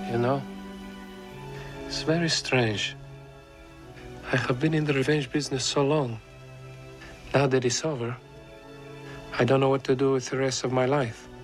You know, it's very strange. I have been in the revenge business so long. Now that it's over, I don't know what to do with the rest of my life.